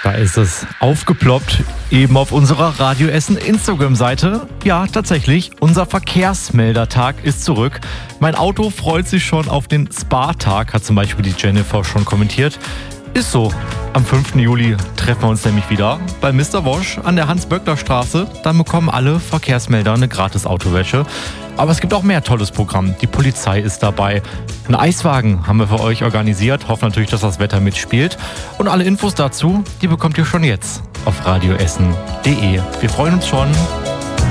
Da ist es aufgeploppt, eben auf unserer Radio Essen Instagram-Seite. Ja, tatsächlich, unser Verkehrsmeldertag ist zurück. Mein Auto freut sich schon auf den Spa-Tag, hat zum Beispiel die Jennifer schon kommentiert. Ist so. Am 5. Juli treffen wir uns nämlich wieder bei Mr. Wosch an der Hans-Böckler-Straße. Dann bekommen alle Verkehrsmelder eine gratis Autowäsche. Aber es gibt auch mehr tolles Programm. Die Polizei ist dabei. Einen Eiswagen haben wir für euch organisiert. Hoffen natürlich, dass das Wetter mitspielt. Und alle Infos dazu, die bekommt ihr schon jetzt auf radioessen.de. Wir freuen uns schon.